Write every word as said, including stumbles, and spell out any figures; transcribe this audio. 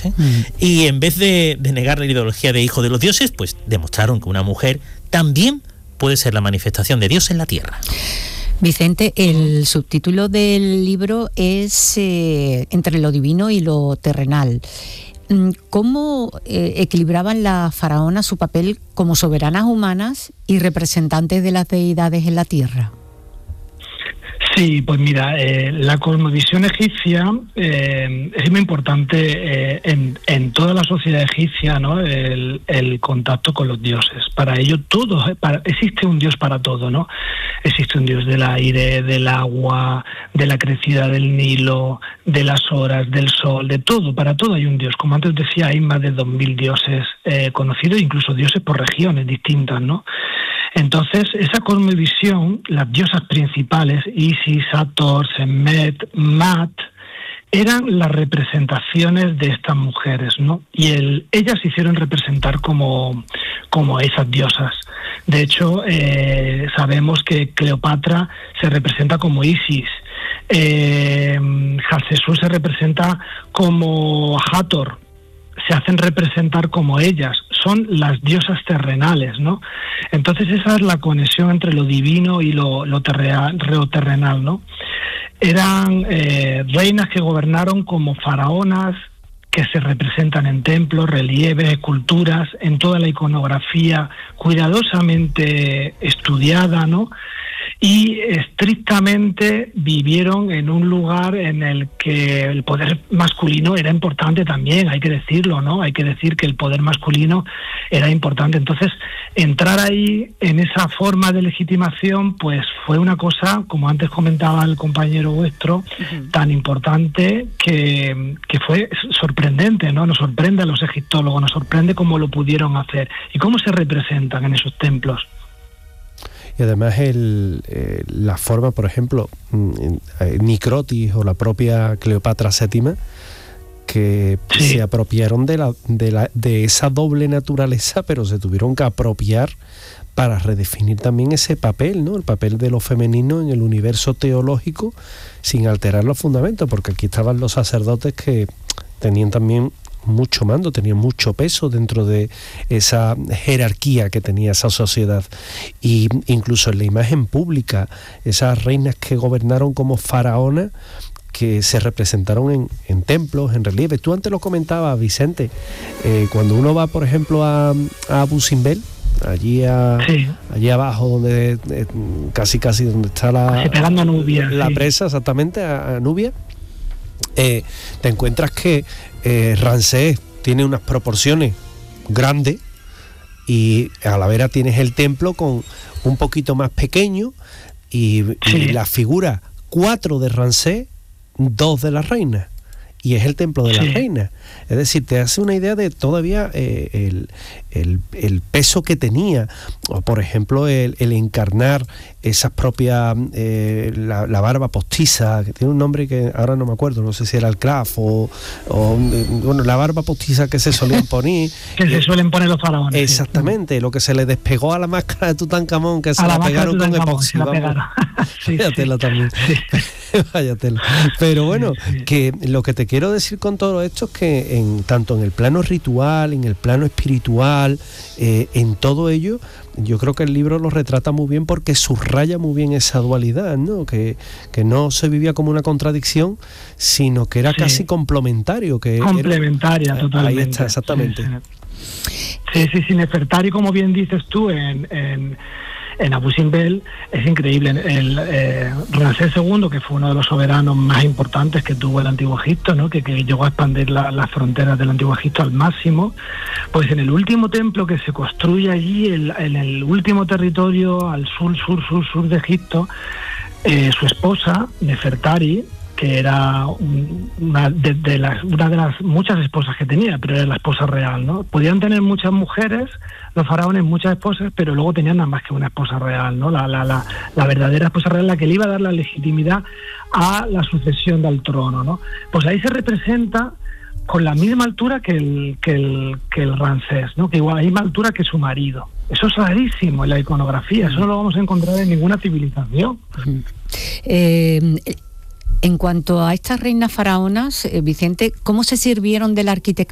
¿eh? Mm. Y en vez de, de negar la ideología de hijo de los dioses, pues demostraron que una mujer también puede ser la manifestación de Dios en la tierra. Vicente, el subtítulo del libro es eh, Entre lo divino y lo terrenal. ¿Cómo eh, equilibraban las faraonas su papel como soberanas humanas y representantes de las deidades en la tierra? Sí, pues mira, eh, la cosmovisión egipcia eh, es muy importante eh, en, en toda la sociedad egipcia, ¿no? El, el contacto con los dioses. Para ello todo, para, existe un dios para todo, ¿no? Existe un dios del aire, del agua, de la crecida del Nilo, de las horas, del sol, de todo. Para todo hay un dios. Como antes decía, hay más de dos mil dioses eh, conocidos, incluso dioses por regiones distintas, ¿no? Entonces, esa cosmovisión, las diosas principales, Isis, Hathor, Semet, Mat, eran las representaciones de estas mujeres, ¿no? Y el, ellas se hicieron representar como, como esas diosas. De hecho, eh, sabemos que Cleopatra se representa como Isis, eh, Hatshepsut se representa como Hathor, se hacen representar como ellas, son las diosas terrenales, ¿no? Entonces esa es la conexión entre lo divino y lo, lo, terrea, lo terrenal, ¿no? Eran eh, reinas que gobernaron como faraonas, que se representan en templos, relieves, esculturas, en toda la iconografía cuidadosamente estudiada, ¿no? Y estrictamente vivieron en un lugar en el que el poder masculino era importante también, hay que decirlo, ¿no? Hay que decir que el poder masculino era importante. Entonces, entrar ahí en esa forma de legitimación, pues fue una cosa, como antes comentaba el compañero vuestro, uh-huh. tan importante que, que fue sorprendente, ¿no? Nos sorprende a los egiptólogos, nos sorprende cómo lo pudieron hacer y cómo se representan en esos templos. Y además el, eh, la forma, por ejemplo, eh, Nicrotis o la propia Cleopatra séptima, que sí. se apropiaron de, la, de, la, de esa doble naturaleza, pero se tuvieron que apropiar para redefinir también ese papel, ¿no? El papel de lo femenino en el universo teológico, sin alterar los fundamentos, porque aquí estaban los sacerdotes que tenían también mucho mando, tenía mucho peso dentro de esa jerarquía que tenía esa sociedad. Y incluso en la imagen pública, esas reinas que gobernaron como faraonas, que se representaron en, en templos, en relieve. Tú antes lo comentabas, Vicente, eh, cuando uno va, por ejemplo, a, a Abu Simbel, allí a, sí. allí abajo, donde eh, casi casi donde está la, pegando a Nubia, la sí. presa, exactamente, a, a Nubia, eh, te encuentras que Eh, Ramsés tiene unas proporciones grandes y a la vera tienes el templo con un poquito más pequeño y, sí. y la figura cuatro de Ramsés, dos de la reina, y es el templo de sí. la reina. Es decir, te hace una idea de todavía eh, el, el, el peso que tenía, o por ejemplo el, el encarnar esas propias, eh, la, la barba postiza, que tiene un nombre que ahora no me acuerdo, no sé si era el Kraf o, o bueno, la barba postiza que se solían poner. que se suelen poner los faraones. Exactamente, sí. Lo que se le despegó a la máscara de Tutankamón, que se a la, la pegaron con epoxi. sí, Váyatela sí. también. Sí. Váyatela. Pero bueno, sí, sí. que lo que te quiero decir con todo esto es que en, tanto en el plano ritual, en el plano espiritual, eh, en todo ello, yo creo que el libro lo retrata muy bien porque subraya muy bien esa dualidad, ¿no? Que, que no se vivía como una contradicción, sino que era sí. casi complementario. Que Complementaria, era, totalmente. Ahí está, exactamente. Sí, sí, sí, Nefertari, como bien dices tú, en... en En Abu Simbel es increíble. El eh, Ramsés segundo, que fue uno de los soberanos más importantes que tuvo el Antiguo Egipto, ¿no? que, que llegó a expandir la, las fronteras del Antiguo Egipto al máximo, pues en el último templo que se construye allí, el, en el último territorio al sur, sur, sur, sur de Egipto, eh, su esposa, Nefertari, que era una de, de las una de las muchas esposas que tenía, pero era la esposa real, ¿no? Podían tener muchas mujeres, los faraones, muchas esposas, pero luego tenían nada más que una esposa real, ¿no? La, la, la, la verdadera esposa real, la que le iba a dar la legitimidad a la sucesión del trono, ¿no? Pues ahí se representa con la misma altura que el que el que el Ramsés, ¿no? Que igual a la misma altura que su marido. Eso es rarísimo en la iconografía, eso no lo vamos a encontrar en ninguna civilización. Eh, En cuanto a estas reinas faraonas, eh, Vicente, ¿cómo se sirvieron de la arquitectura